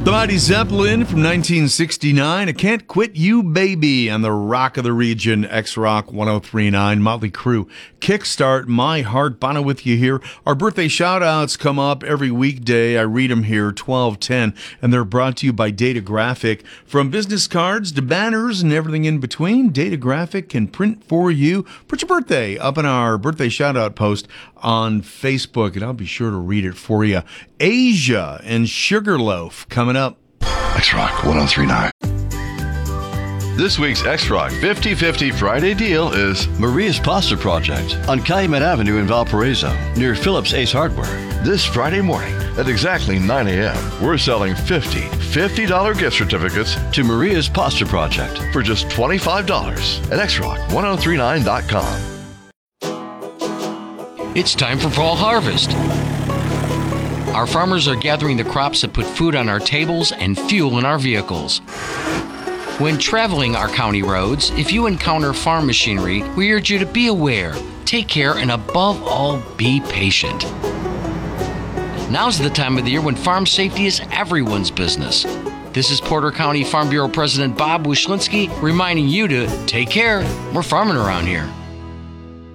The Mighty Zeppelin from 1969, I Can't Quit You Baby on the Rock of the Region, X-Rock 103.9, Motley Crue, Kickstart, My Heart, Bono with you here. Our birthday shout-outs come up every weekday. I read them here, 12:10, and they're brought to you by Data Graphic. From business cards to banners and everything in between, Data Graphic can print for you. Put your birthday up in our birthday shout-out post on Facebook, and I'll be sure to read it for you. Asia and Sugarloaf coming up. X-Rock 103.9. This week's X-Rock 50-50 Friday deal is Maria's Pasta Project on Calumet Avenue in Valparaiso, near Phillips Ace Hardware. this Friday morning at exactly 9 a.m. We're selling $50 gift certificates to Maria's Pasta Project for just $25 at xrock1039.com. It's time for fall harvest. Our farmers are gathering the crops that put food on our tables and fuel in our vehicles. When traveling our county roads, if you encounter farm machinery, we urge you to be aware, take care, and above all, be patient. Now's the time of the year when farm safety is everyone's business. This is Porter County Farm Bureau President Bob Wyszynski reminding you to take care. We're farming around here.